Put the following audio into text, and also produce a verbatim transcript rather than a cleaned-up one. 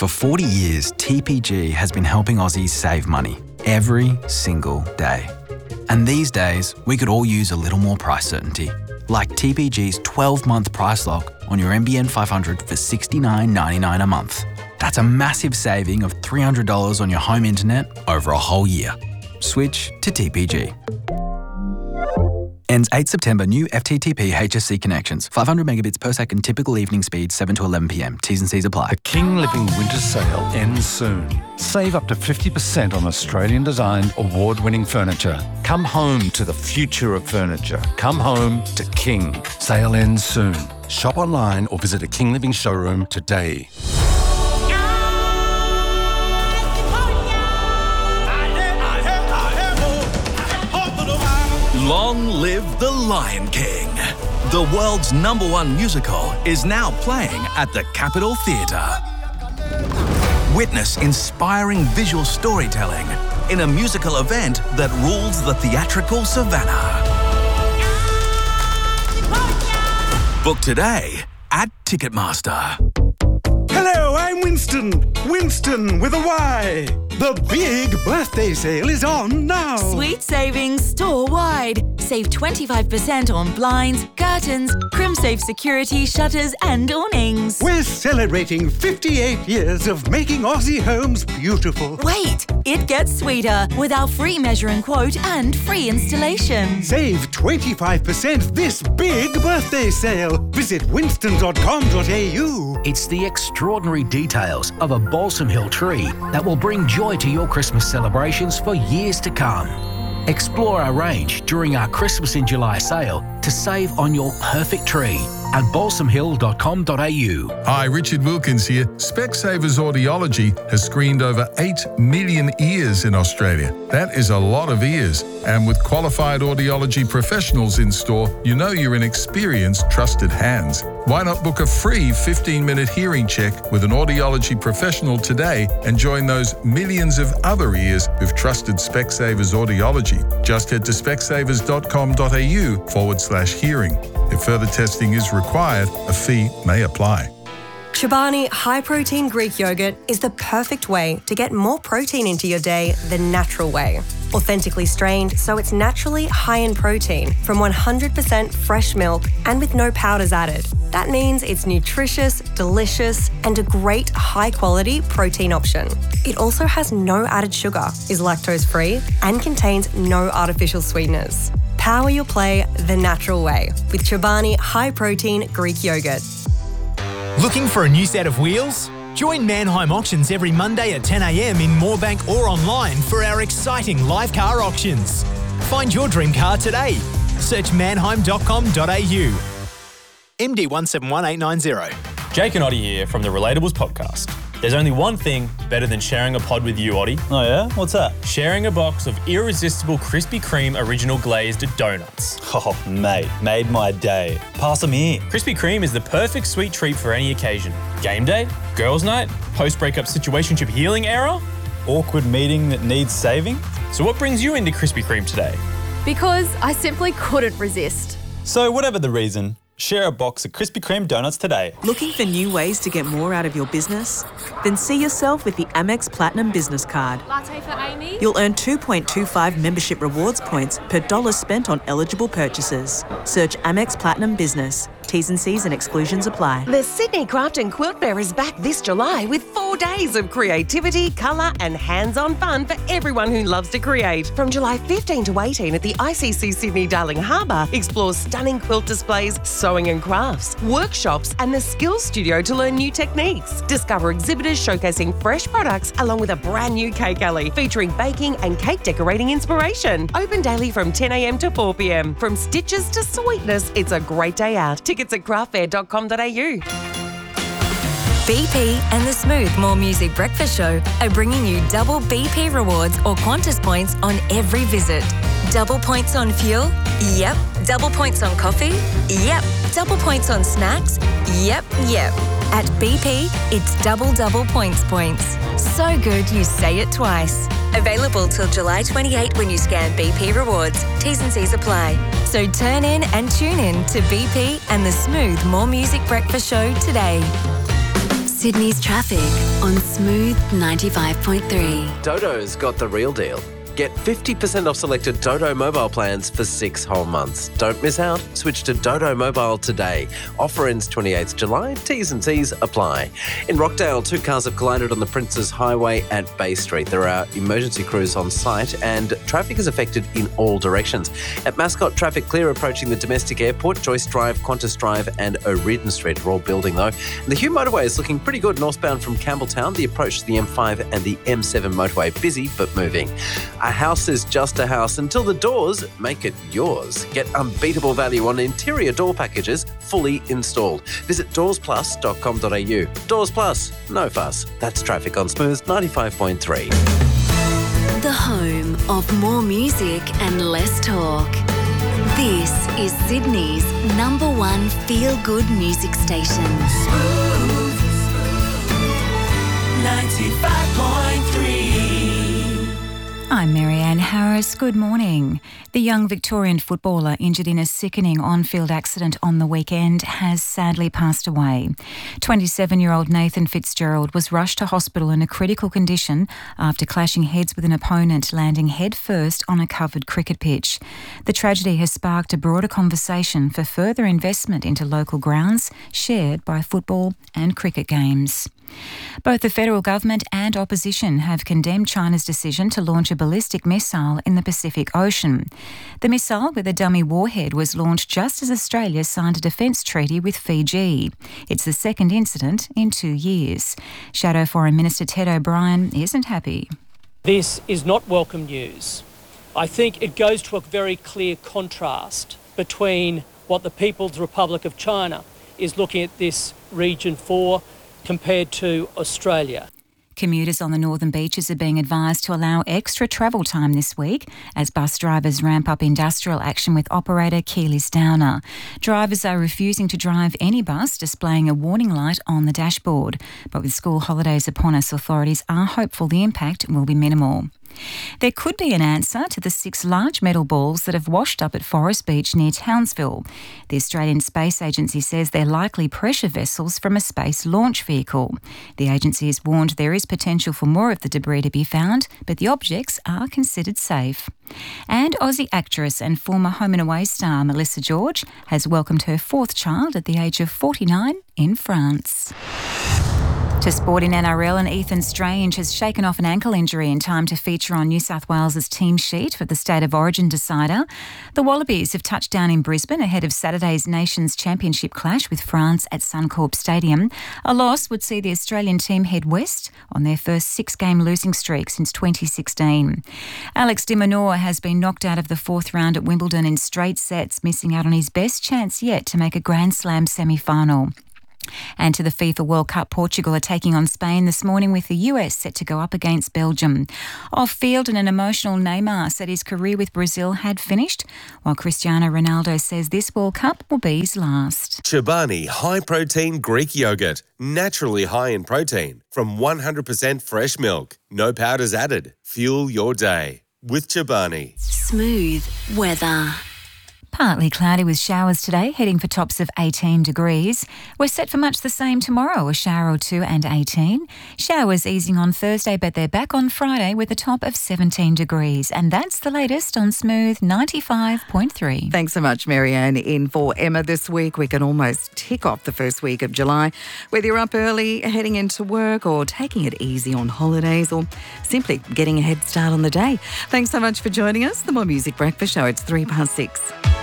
For forty years, T P G has been helping Aussies save money every single day. And these days, we could all use a little more price certainty, like T P G's twelve-month price lock on your N B N five hundred for sixty-nine ninety-nine a month. That's a massive saving of three hundred dollars on your home internet over a whole year. Switch to T P G. Ends eighth September. New F T T P H S C connections. five hundred megabits per second typical evening speed, seven to eleven p m. T's and C's apply. The King Living Winter Sale ends soon. Save up to fifty percent on Australian-designed, award-winning furniture. Come home to the future of furniture. Come home to King. Sale ends soon. Shop online or visit a King Living showroom today. Long live the Lion King. The world's number one musical is now playing at the Capitol Theatre. Witness inspiring visual storytelling in a musical event that rules the theatrical savannah. Book today at Ticketmaster. Hello, I'm Winston. Winston with a Y. The big birthday sale is on now. Sweet savings store-wide. Save twenty-five percent on blinds, curtains, CrimSafe security, shutters and awnings. We're celebrating fifty-eight years of making Aussie homes beautiful. Wait, it gets sweeter with our free measure and quote and free installation. Save twenty-five percent this big birthday sale. Visit winston dot com dot a u. It's the extraordinary details of a Balsam Hill tree that will bring joy to your Christmas celebrations for years to come. Explore our range during our Christmas in July sale to save on your perfect tree at balsam hill dot com dot a u. Hi, Richard Wilkins here. Specsavers Audiology has screened over eight million ears in Australia. That is a lot of ears. And with qualified audiology professionals in store, you know you're in experienced, trusted hands. Why not book a free fifteen-minute hearing check with an audiology professional today and join those millions of other ears who've trusted Specsavers Audiology? Just head to specsavers dot com dot a u forward slash hearing. If further testing is required, a fee may apply. Chobani High Protein Greek Yogurt is the perfect way to get more protein into your day the natural way. Authentically strained, so it's naturally high in protein from one hundred percent fresh milk and with no powders added. That means it's nutritious, delicious, and a great high-quality protein option. It also has no added sugar, is lactose-free, and contains no artificial sweeteners. Power your play the natural way with Chobani High Protein Greek Yogurt. Looking for a new set of wheels? Join Manheim Auctions every Monday at ten a m in Moorebank or online for our exciting live car auctions. Find your dream car today. Search manheim dot com dot a u. M D one seven one eight nine zero. Jake and Oddie here from the Relatables podcast. There's only one thing better than sharing a pod with you, Oddie. Oh yeah? What's that? Sharing a box of irresistible Krispy Kreme original glazed donuts. Oh, mate, made my day. Pass them here. Krispy Kreme is the perfect sweet treat for any occasion. Game day, girls' night, post-breakup situationship healing era, awkward meeting that needs saving. So what brings you into Krispy Kreme today? Because I simply couldn't resist. So whatever the reason, share a box of Krispy Kreme donuts today. Looking for new ways to get more out of your business? Then see yourself with the Amex Platinum Business Card. Latte for Amy? You'll earn two point two five membership rewards points per dollar spent on eligible purchases. Search Amex Platinum Business. T's and C's and exclusions apply. The Sydney Craft and Quilt Fair is back this July with four days of creativity, colour and hands-on fun for everyone who loves to create. From July fifteenth to eighteenth at the I C C Sydney Darling Harbour, explore stunning quilt displays, sewing and crafts, workshops and the Skills Studio to learn new techniques. Discover exhibitors showcasing fresh products along with a brand new cake alley featuring baking and cake decorating inspiration. Open daily from ten a m to four p m. From stitches to sweetness, it's a great day out. Tickets at craft fair dot com dot a u. B P and the Smooth More Music Breakfast Show are bringing you double B P rewards or Qantas points on every visit. Double points on fuel? Yep. Double points on coffee? Yep. Double points on snacks? Yep, yep. At B P, it's double double points points. So good you say it twice. Available till July twenty-eighth when you scan B P Rewards. T's and C's apply. So turn in and tune in to B P and the Smooth More Music Breakfast Show today. Sydney's traffic on Smooth ninety-five point three. Dodo's got the real deal. Get fifty percent off selected Dodo mobile plans for six whole months. Don't miss out. Switch to Dodo Mobile today. Offer ends twenty-eighth of July. T's and C's apply. In Rockdale, two cars have collided on the Princes Highway at Bay Street. There are emergency crews on site and traffic is affected in all directions. At Mascot, traffic clear approaching the domestic airport. Joyce Drive, Qantas Drive and O'Riordan Street are all building though. And the Hume motorway is looking pretty good northbound from Campbelltown. The approach to the M five and the M seven motorway busy but moving. A house is just a house until the doors make it yours. Get unbeatable value on interior door packages fully installed. Visit doors plus dot com dot a u. Doors Plus, no fuss. That's traffic on Smooth ninety-five point three. The home of more music and less talk. This is Sydney's number one feel-good music station. Smooth ninety-five point three. I'm Marianne Harris. Good morning. The young Victorian footballer injured in a sickening on-field accident on the weekend has sadly passed away. twenty-seven-year-old Nathan Fitzgerald was rushed to hospital in a critical condition after clashing heads with an opponent, landing head first on a covered cricket pitch. The tragedy has sparked a broader conversation for further investment into local grounds shared by football and cricket games. Both the federal government and opposition have condemned China's decision to launch a ballistic missile in the Pacific Ocean. The missile with a dummy warhead was launched just as Australia signed a defence treaty with Fiji. It's the second incident in two years. Shadow Foreign Minister Ted O'Brien isn't happy. This is not welcome news. I think it goes to a very clear contrast between what the People's Republic of China is looking at this region for compared to Australia. Commuters on the northern beaches are being advised to allow extra travel time this week as bus drivers ramp up industrial action with operator Keely's Downer. Drivers are refusing to drive any bus displaying a warning light on the dashboard. But with school holidays upon us, authorities are hopeful the impact will be minimal. There could be an answer to the six large metal balls that have washed up at Forest Beach near Townsville. The Australian Space Agency says they're likely pressure vessels from a space launch vehicle. The agency has warned there is potential for more of the debris to be found, but the objects are considered safe. And Aussie actress and former Home and Away star Melissa George has welcomed her fourth child at the age of forty-nine in France. To sport in N R L, and Ethan Strange has shaken off an ankle injury in time to feature on New South Wales' team sheet for the State of Origin decider. The Wallabies have touched down in Brisbane ahead of Saturday's Nations Championship clash with France at Suncorp Stadium. A loss would see the Australian team head west on their first six-game losing streak since twenty sixteen. Alex de Minaur has been knocked out of the fourth round at Wimbledon in straight sets, missing out on his best chance yet to make a Grand Slam semi-final. And to the FIFA World Cup, Portugal are taking on Spain this morning with the U S set to go up against Belgium. Off-field, and an emotional Neymar said his career with Brazil had finished, while Cristiano Ronaldo says this World Cup will be his last. Chobani high-protein Greek yogurt, naturally high in protein, from one hundred percent fresh milk. No powders added. Fuel your day with Chobani. Smooth weather. Partly cloudy with showers today, heading for tops of eighteen degrees. We're set for much the same tomorrow, a shower or two and eighteen. Showers easing on Thursday, but they're back on Friday with a top of seventeen degrees. And that's the latest on Smooth ninety-five point three. Thanks so much, Marianne. In for Emma this week, we can almost tick off the first week of July. Whether you're up early, heading into work, or taking it easy on holidays, or simply getting a head start on the day. Thanks so much for joining us. The More Music Breakfast Show, it's three past six.